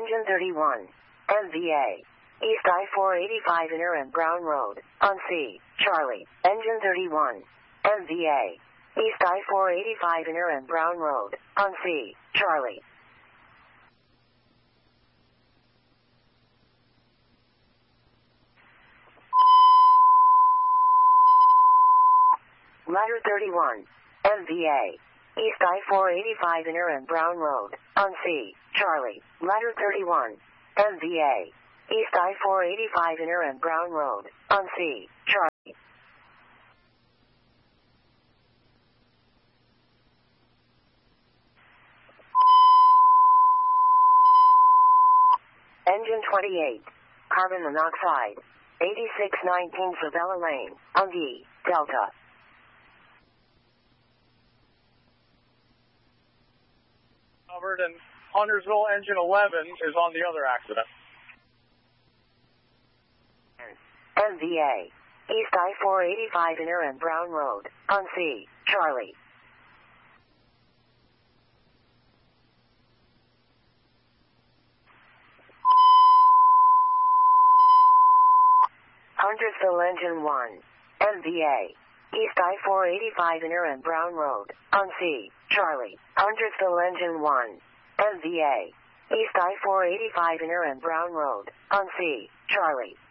Engine 31. MVA. East I-485 Inner and Brown Road, on C. Charlie. Engine 31. MVA. East I-485 Inner and Brown Road, on C. Charlie. Ladder 31. MVA. East I-485 Inner and Brown Road, on C. Charlie. Ladder 31. MVA. East I-485 Inner and Brown Road, on C. Charlie. Engine 28. Carbon monoxide. 8619 Favela Lane, on D. Delta. And Huntersville Engine 11 is on the other accident. MVA. East I-485 Inner and Brown Road, on C. Charlie. Huntersville Engine 1. MVA. East I-485 Inner and Brown Road, on C. Charlie. Huntersville Engine 1. MVA. East I-485 Inner and Brown Road, on C. Charlie.